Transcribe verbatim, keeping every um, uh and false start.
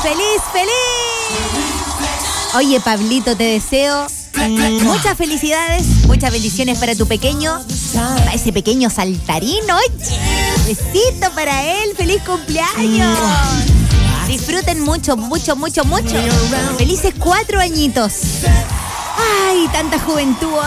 feliz, feliz. Oye, Pablito, te deseo mm, muchas felicidades, muchas bendiciones para tu pequeño, para ese pequeño saltarín. Oye, besito para él, feliz cumpleaños. Disfruten mucho, mucho, mucho, mucho. Felices cuatro añitos. Ay, tanta juventud.